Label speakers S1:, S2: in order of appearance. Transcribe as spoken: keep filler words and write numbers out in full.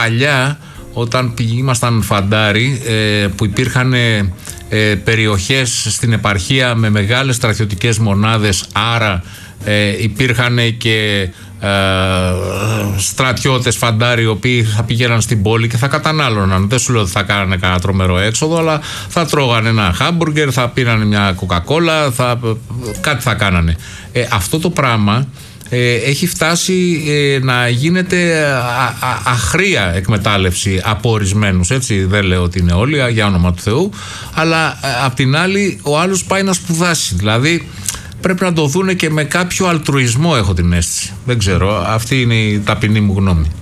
S1: Παλιά, όταν ήμασταν φαντάροι, ε, που υπήρχαν ε, ε, περιοχές στην επαρχία με μεγάλες στρατιωτικές μονάδες, άρα ε, υπήρχαν και ε, στρατιώτες φαντάροι οι οποίοι θα πηγαίναν στην πόλη και θα κατανάλωναν. Δεν σου λέω ότι θα κάνανε κανένα τρομερό έξοδο, αλλά θα τρώγανε ένα χάμπουργκερ, θα πίνανε μια κοκακόλα, θα, κάτι θα κάνανε. Ε, αυτό το πράγμα Ε, έχει φτάσει ε, να γίνεται α, α, αχρία εκμετάλλευση από ορισμένους, έτσι, δεν λέω ότι είναι όλοι, για όνομα του Θεού, αλλά ε, απ' την άλλη ο άλλος πάει να σπουδάσει, δηλαδή πρέπει να το δούνε και με κάποιο αλτρουισμό, έχω την αίσθηση, δεν ξέρω, αυτή είναι η ταπεινή μου γνώμη.